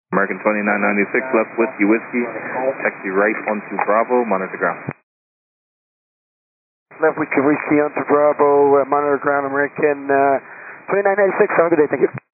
American 2996, left whiskey, taxi right onto Bravo, monitor ground. Left whiskey onto Bravo, monitor ground, American 2996, have a good day, thank you.